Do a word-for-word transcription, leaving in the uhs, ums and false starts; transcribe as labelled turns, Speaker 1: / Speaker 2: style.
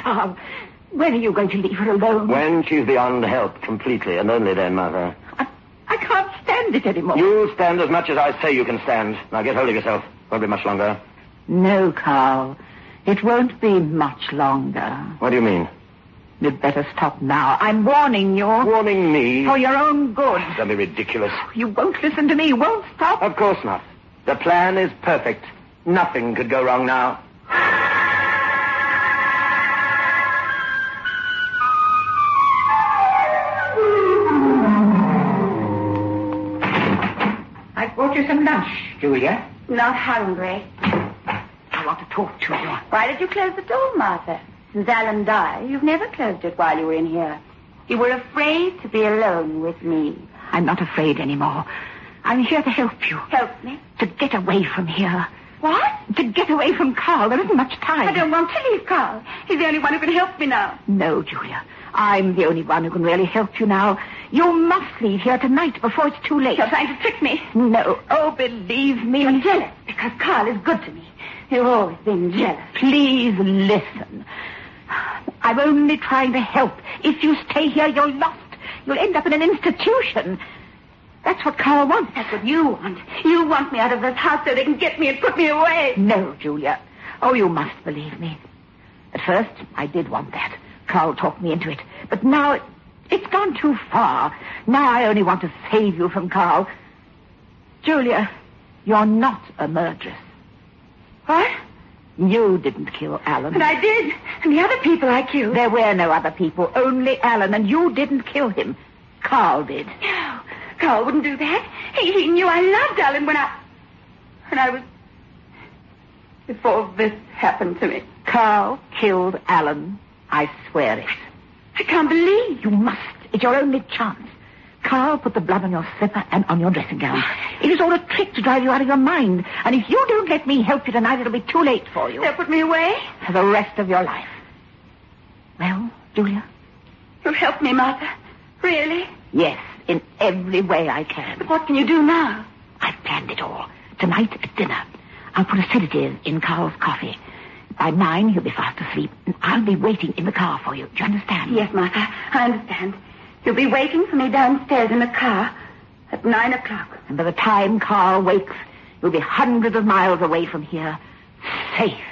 Speaker 1: Carl, when are you going to leave her alone?
Speaker 2: When she's beyond help completely, and only then, Mother.
Speaker 1: I, I can't stand it anymore.
Speaker 2: You stand as much as I say you can stand. Now get hold of yourself. Won't be much longer.
Speaker 1: No, Carl. It won't be much longer.
Speaker 2: What do you mean?
Speaker 1: You'd better stop now. I'm warning you.
Speaker 2: Warning me?
Speaker 1: For your own good.
Speaker 2: Don't be ridiculous.
Speaker 1: You won't listen to me. You won't stop.
Speaker 2: Of course not. The plan is perfect. Nothing could go wrong now.
Speaker 1: I brought you some lunch, Julia.
Speaker 3: Not hungry.
Speaker 1: I want to talk to you.
Speaker 3: Why did you close the door, Martha? Since Alan died, you've never closed it while you were in here. You were afraid to be alone with me.
Speaker 1: I'm not afraid anymore. I'm here to help you.
Speaker 3: Help me?
Speaker 1: To get away from here.
Speaker 3: What?
Speaker 1: To get away from Carl. There isn't much time.
Speaker 3: I don't want to leave Carl. He's the only one who can help me now.
Speaker 1: No, Julia. I'm the only one who can really help you now. You must leave here tonight before it's too late.
Speaker 3: You're trying to trick me.
Speaker 1: No. Oh, believe me.
Speaker 3: You're jealous because Carl is good to me. You've always been jealous.
Speaker 1: Please listen. I'm only trying to help. If you stay here, you're lost. You'll end up in an institution. That's what Carl wants.
Speaker 3: That's what you want. You want me out of this house so they can get me and put me away.
Speaker 1: No, Julia. Oh, you must believe me. At first, I did want that. Carl talked me into it. But now, it, it's gone too far. Now I only want to save you from Carl. Julia, you're not a murderess.
Speaker 3: What?
Speaker 1: You didn't kill Alan.
Speaker 3: But I did. And the other people I killed.
Speaker 1: There were no other people. Only Alan. And you didn't kill him. Carl did.
Speaker 3: No. Carl wouldn't do that. He, he knew I loved Alan when I... When I was... Before this happened to me.
Speaker 1: Carl killed Alan. I swear it.
Speaker 3: I can't believe.
Speaker 1: You must. It's your only chance. Carl put the blood on your slipper and on your dressing gown. It is all a trick to drive you out of your mind. And if you don't let me help you tonight, it'll be too late for you.
Speaker 3: They'll put me away?
Speaker 1: For the rest of your life. Well, Julia?
Speaker 3: You'll help me, Martha? Really?
Speaker 1: Yes, in every way I can.
Speaker 3: What can you do now?
Speaker 1: I've planned it all. Tonight at dinner, I'll put a sedative in Carl's coffee. By nine, he'll be fast asleep, and I'll be waiting in the car for you. Do you understand?
Speaker 3: Yes, Martha, I understand. You'll be waiting for me downstairs in the car at nine o'clock.
Speaker 1: And by the time Carl wakes, you'll be hundreds of miles away from here, safe.